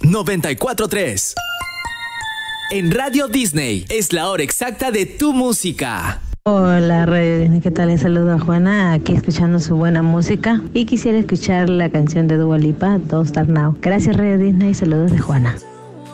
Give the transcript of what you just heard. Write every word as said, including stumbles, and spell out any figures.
noventa y cuatro punto tres. En Radio Disney es la hora exacta de tu música. Hola Radio Disney, ¿qué tal? Les saludo a Juana, aquí escuchando su buena música y quisiera escuchar la canción de Dua Lipa, Don't Start Now. Gracias Radio Disney, saludos de Juana.